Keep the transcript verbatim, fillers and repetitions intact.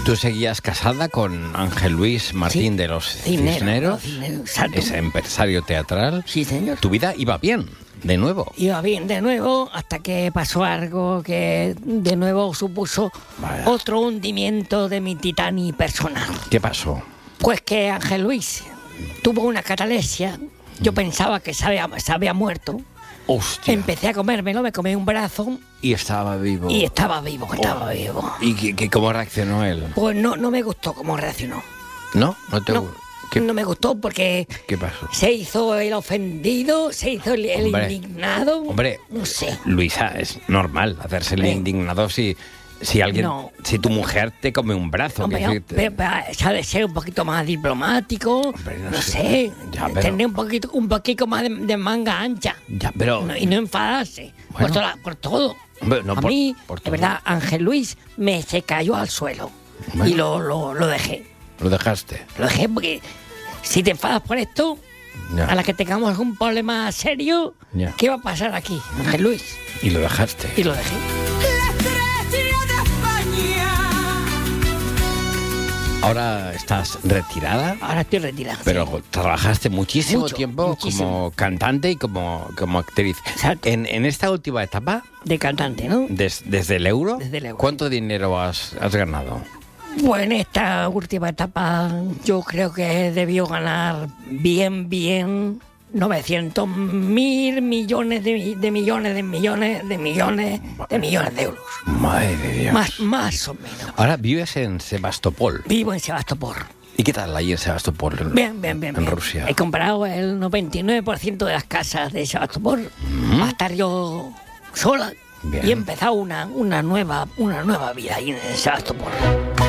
¿Tú seguías casada con Ángel Luis Martín Sí. de los Cisneros, Cisneros? Cisneros, exacto. Ese empresario teatral. Sí, señor. Tu vida iba bien, de nuevo. Iba bien de nuevo hasta que pasó algo que de nuevo supuso Vaya. otro hundimiento de mi Titanic personal. ¿Qué pasó? Pues que Ángel Luis tuvo una catalepsia. Yo pensaba que se había, se había muerto. Hostia. Empecé a comérmelo, me comí un brazo Y estaba vivo. y estaba vivo, estaba Oh. vivo. ¿Y qué- qué- cómo reaccionó él? Pues no, no me gustó cómo reaccionó. ¿No? ¿No te No, gu- ¿Qué, no me gustó porque qué pasó? se hizo el ofendido, se hizo el, el Hombre. indignado. Hombre, no sé. Luisa, es normal hacerse el Sí. indignado si, si alguien, No. si tu mujer te come un brazo. Hombre, que no, decir, te- pero- pero se ha de ser un poquito más diplomático, Hombre, no no, sé. sé, Ya, pero- tener un poquito, un poquito más de, de manga ancha. Ya, pero... No, y no enfadarse Bueno. por, toda- por todo. Hombre, no a por- mí, por de todo. verdad, Ángel Luis me se cayó al suelo Bueno. y lo, lo, lo dejé. Lo dejaste. Lo dejé porque si te enfadas por esto, Ya. a la que tengamos algún problema serio, Ya. ¿qué va a pasar aquí, Ángel Luis? Y lo dejaste. Y lo dejé. Ahora estás retirada, Ahora estoy retirado. pero trabajaste muchísimo Mucho, tiempo muchísimo. como cantante y como, como actriz. Exacto. En, en esta última etapa, De cantante, ¿no? des- desde el euro, Desde el euro. ¿cuánto dinero has, has ganado? Pues en esta última etapa yo creo que debió ganar bien, bien novecientos mil millones de, mi- de millones de millones de millones de millones de euros. Madre de Dios. Más, más o menos. Ahora vives en Sebastopol. Vivo en Sebastopol. ¿Y qué tal ahí en Sebastopol? en- Bien, bien, bien. En bien. Rusia. He comprado el noventa y nueve por ciento de las casas de Sebastopol para estar yo sola Bien. y he empezado una, una, nueva, una nueva vida ahí en Sebastopol.